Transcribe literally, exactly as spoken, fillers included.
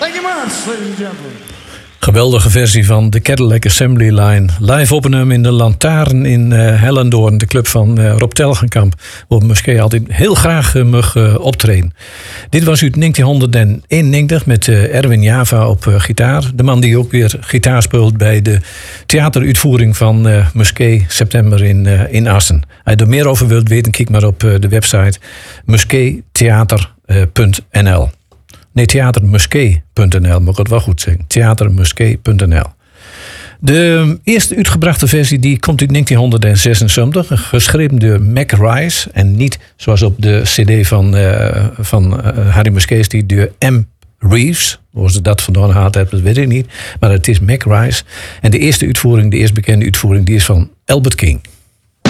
Thank you much, ladies and gentlemen. Geweldige versie van de Cadillac Assembly Line. Live opgenomen in de Lantaarn in uh, Hellendoorn. De club van uh, Rob Telgenkamp. Waar Musquet altijd heel graag uh, mag uh, optreden. Dit was uit negentien eenennegentig met uh, Erwin Java op uh, gitaar. De man die ook weer gitaar speelt bij de theateruitvoering van uh, Musquet september in, uh, in Assen. Als je er meer over wilt weten, kijk maar op uh, de website musquet theater punt n l. Nee, theatermusquet punt n l, moet ik het wel goed zeggen. theatermusquet punt n l. De eerste uitgebrachte versie die komt uit negentien zesenzeventig, geschreven door Mac Rice. En niet zoals op de cd van, uh, van uh, Harry Musquet, die door M. Reeves. Hoe ze dat vandaan gehaald hebben, dat weet ik niet. Maar het is Mac Rice. En de eerste uitvoering, de eerst bekende uitvoering, die is van Albert King.